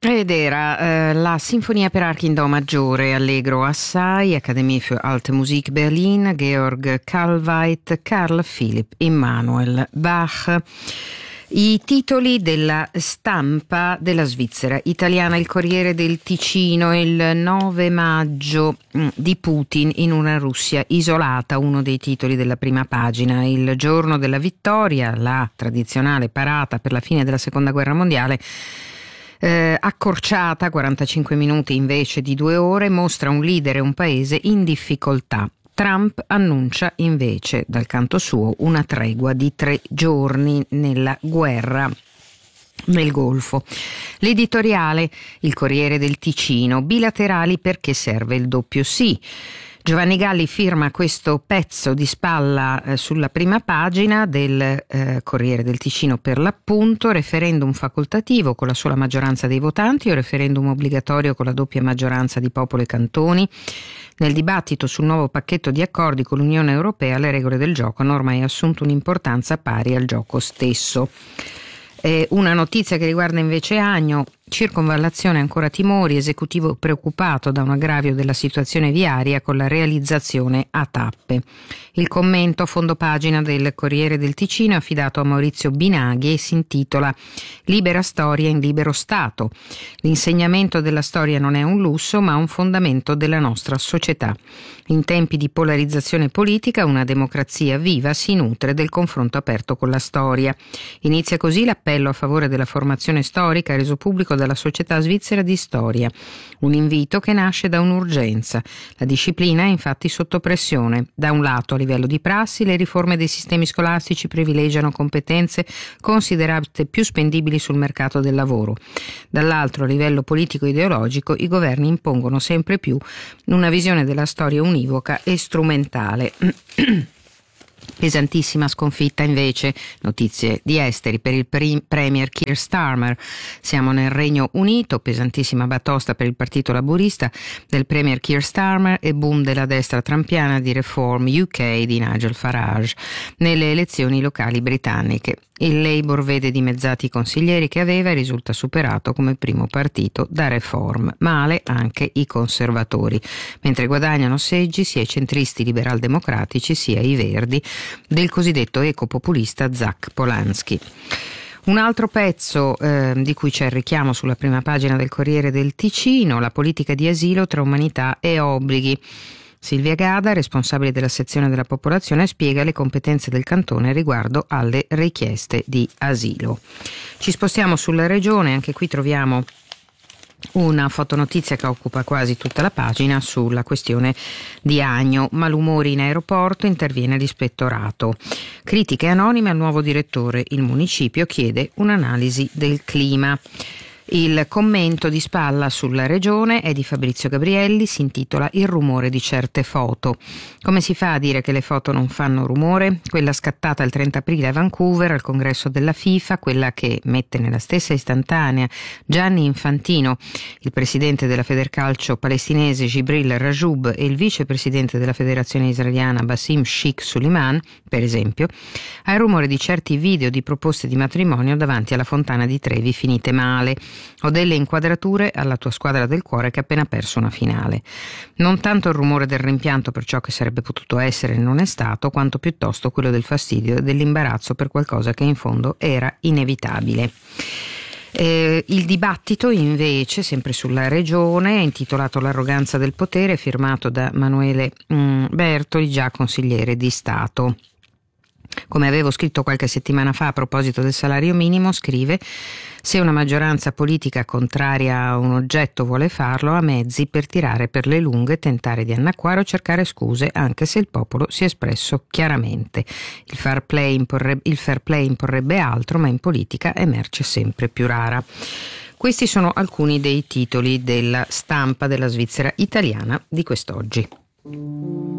Ed era la Sinfonia per archi in do maggiore, Allegro assai, Akademie für Alte Musik Berlin, Georg Kalveit, Carl Philipp Emanuel Bach. I titoli della stampa della Svizzera italiana, il Corriere del Ticino, il 9 maggio di Putin in una Russia isolata, uno dei titoli della prima pagina. Il giorno della vittoria, la tradizionale parata per la fine della Seconda Guerra Mondiale, accorciata 45 minuti invece di 2 ore, mostra un leader e un paese in difficoltà. Trump annuncia invece dal canto suo una tregua di 3 giorni nella guerra nel Golfo. L'editoriale, il Corriere del Ticino, bilaterali perché serve il doppio sì. Giovanni Galli firma questo pezzo di spalla sulla prima pagina del Corriere del Ticino, per l'appunto: referendum facoltativo con la sola maggioranza dei votanti o referendum obbligatorio con la doppia maggioranza di popolo e cantoni? Nel dibattito sul nuovo pacchetto di accordi con l'Unione Europea le regole del gioco hanno ormai assunto un'importanza pari al gioco stesso. Una notizia che riguarda invece Agno: circonvallazione ancora timori, esecutivo preoccupato da un aggravio della situazione viaria con la realizzazione a tappe. Il commento a fondo pagina del Corriere del Ticino è affidato a Maurizio Binaghi e si intitola Libera storia in libero Stato. L'insegnamento della storia non è un lusso ma un fondamento della nostra società. In tempi di polarizzazione politica una democrazia viva si nutre del confronto aperto con la storia. Inizia così l'appello a favore della formazione storica reso pubblico dalla Società Svizzera di Storia. Un invito che nasce da un'urgenza. La disciplina è infatti sotto pressione. Da un lato, a livello di prassi, le riforme dei sistemi scolastici privilegiano competenze considerate più spendibili sul mercato del lavoro. Dall'altro, a livello politico-ideologico, i governi impongono sempre più una visione della storia univoca e strumentale. Pesantissima sconfitta invece, notizie di esteri, per il premier Keir Starmer. Siamo nel Regno Unito, pesantissima batosta per il partito laburista del premier Keir Starmer e boom della destra trampiana di Reform UK di Nigel Farage nelle elezioni locali britanniche. Il Labour vede dimezzati i consiglieri che aveva e risulta superato come primo partito da Reform. Male anche i conservatori, mentre guadagnano seggi sia i centristi liberal-democratici sia i verdi del cosiddetto ecopopulista Zach Polanski. Un altro pezzo di cui c'è il richiamo sulla prima pagina del Corriere del Ticino, la politica di asilo tra umanità e obblighi. Silvia Gada, responsabile della sezione della popolazione, spiega le competenze del cantone riguardo alle richieste di asilo. Ci spostiamo sulla regione, anche qui troviamo una fotonotizia che occupa quasi tutta la pagina sulla questione di Agno. Malumori in aeroporto, interviene l'ispettorato. Critiche anonime al nuovo direttore, il municipio chiede un'analisi del clima. Il commento di spalla sulla regione è di Fabrizio Gabrielli, si intitola Il rumore di certe foto. Come si fa a dire che le foto non fanno rumore? Quella scattata il 30 aprile a Vancouver al congresso della FIFA, quella che mette nella stessa istantanea Gianni Infantino, il presidente della Federcalcio palestinese Gibril Rajoub e il vicepresidente della federazione israeliana Basim Sheikh Suleiman, per esempio, al rumore di certi video di proposte di matrimonio davanti alla fontana di Trevi finite male, o delle inquadrature alla tua squadra del cuore che ha appena perso una finale. Non tanto il rumore del rimpianto per ciò che sarebbe potuto essere e non è stato, quanto piuttosto quello del fastidio e dell'imbarazzo per qualcosa che in fondo era inevitabile. Il dibattito invece, sempre sulla regione, è intitolato L'arroganza del potere, firmato da Manuele Bertoli, già consigliere di Stato. Come avevo scritto qualche settimana fa a proposito del salario minimo, scrive: se una maggioranza politica contraria a un oggetto vuole farlo, ha mezzi per tirare per le lunghe, tentare di annacquare o cercare scuse, anche se il popolo si è espresso chiaramente. Il fair play imporrebbe altro, ma in politica è merce sempre più rara. Questi sono alcuni dei titoli della stampa della Svizzera italiana di quest'oggi.